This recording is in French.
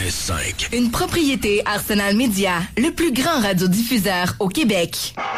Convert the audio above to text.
96.5. Une propriété Arsenal Média, le plus grand radiodiffuseur au Québec.